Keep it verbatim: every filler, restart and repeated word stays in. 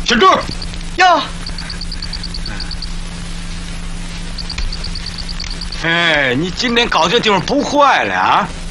小柱， 哟， 哎，你今天搞这地方不坏了啊？